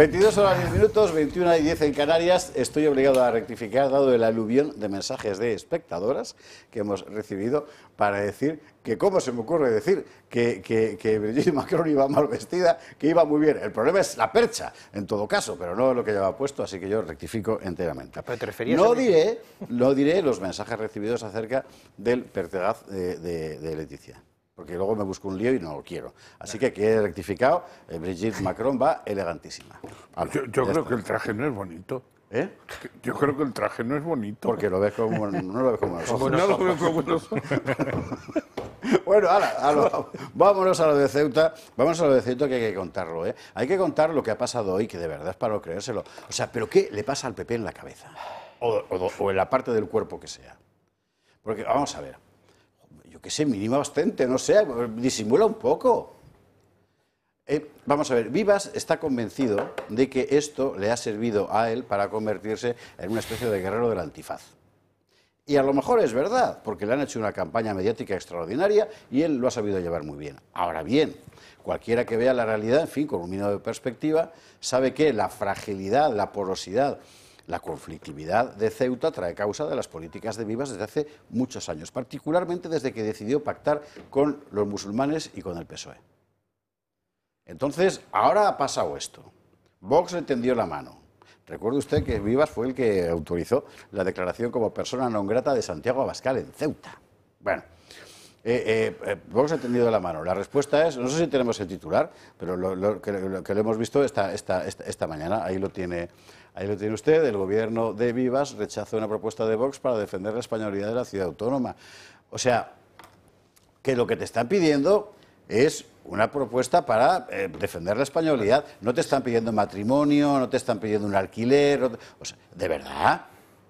22 horas 10 minutos, 21 y 10 en Canarias. Estoy obligado a rectificar, dado el aluvión de mensajes de espectadoras que hemos recibido para decir que cómo se me ocurre decir que Brigitte Macron iba mal vestida, que iba muy bien. El problema es la percha, en todo caso, pero no lo que lleva puesto, así que yo rectifico enteramente. ¿Pero te referías No diré los mensajes recibidos acerca del pertegaz de Leticia, porque luego me busco un lío y no lo quiero. Así que quede rectificado, Brigitte Macron va elegantísima. Yo creo que el traje no es bonito. ¿Eh? Yo creo que el traje no es bonito. Porque lo ves como, no lo ves como nosotros. No lo veo como buenos ojos. Bueno, vámonos a lo de Ceuta. Vamos a lo de Ceuta, que hay que contarlo, ¿eh? Hay que contar lo que ha pasado hoy, que de verdad es para no creérselo. O sea, ¿pero qué le pasa al PP en la cabeza? O en la parte del cuerpo que sea. Porque, vamos a ver, yo qué sé, mínimo bastante, no sé, disimula un poco. Vamos a ver, Vivas está convencido de que esto le ha servido a él para convertirse en una especie de guerrero del antifaz. Y a lo mejor es verdad, porque le han hecho una campaña mediática extraordinaria y él lo ha sabido llevar muy bien. Ahora bien, cualquiera que vea la realidad, en fin, con un mínimo de perspectiva, sabe que la fragilidad, la porosidad, la conflictividad de Ceuta trae causa de las políticas de Vivas desde hace muchos años, particularmente desde que decidió pactar con los musulmanes y con el PSOE. Entonces, ahora ha pasado esto. Vox le tendió la mano. Recuerde usted que Vivas fue el que autorizó la declaración como persona non grata de Santiago Abascal en Ceuta. Bueno, Vox le ha tendido la mano. La respuesta es, no sé si tenemos el titular, pero lo que lo hemos visto esta mañana. Ahí lo tiene usted. El gobierno de Vivas rechazó una propuesta de Vox para defender la españolidad de la ciudad autónoma. O sea, que lo que te están pidiendo es una propuesta para defender la españolidad. No te están pidiendo matrimonio, no te están pidiendo un alquiler. O sea, ¿de verdad?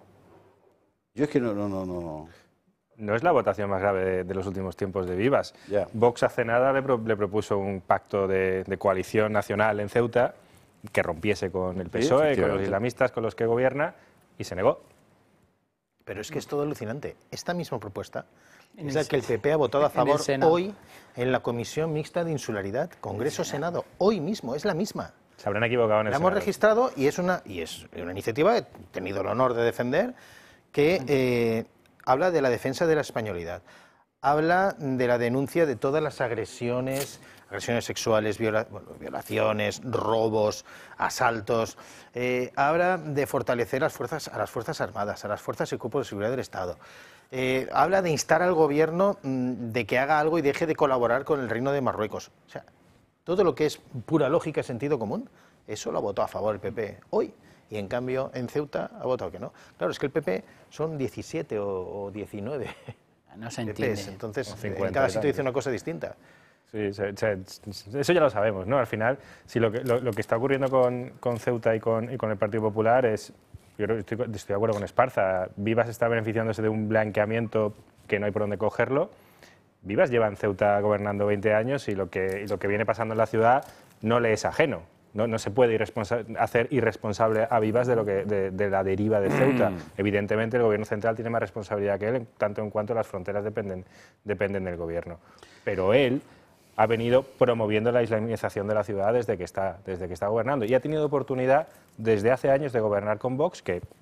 Yo es que no. No es la votación más grave de los últimos tiempos de Vivas. Ya. Vox hace nada le propuso un pacto de coalición nacional en Ceuta que rompiese con el PSOE, con los islamistas con los que gobierna, y se negó. Pero es que es todo alucinante. Esta misma propuesta es la que el PP ha votado a favor hoy en la Comisión Mixta de Insularidad, Congreso-Senado. Hoy mismo, es la misma. Se habrán equivocado en el La hemos Senado. registrado y es una iniciativa, he tenido el honor de defender, que habla de la defensa de la españolidad. Habla de la denuncia de todas las agresiones sexuales, violaciones, robos, asaltos. Habla de fortalecer a las Fuerzas Armadas, a las Fuerzas y Cuerpos de Seguridad del Estado. Habla de instar al gobierno de que haga algo y deje de colaborar con el Reino de Marruecos. O sea, todo lo que es pura lógica y sentido común, eso lo votó a favor el PP hoy. Y en cambio en Ceuta ha votado que no. Claro, es que el PP son 17 o 19 no se entiende. PPs, entonces en 50 cada sitio dice una cosa distinta. Sí, eso ya lo sabemos, ¿no? Al final, si lo que está ocurriendo con Ceuta y con el Partido Popular es, yo creo que estoy de acuerdo con Esparza, Vivas está beneficiándose de un blanqueamiento que no hay por dónde cogerlo. Vivas lleva en Ceuta gobernando 20 años y lo que viene pasando en la ciudad no le es ajeno. No se puede hacer irresponsable a Vivas de la deriva de Ceuta. Evidentemente, el gobierno central tiene más responsabilidad que él, tanto en cuanto las fronteras dependen del gobierno. Pero él ha venido promoviendo la islamización de la ciudad desde que está gobernando y ha tenido oportunidad desde hace años de gobernar con Vox, que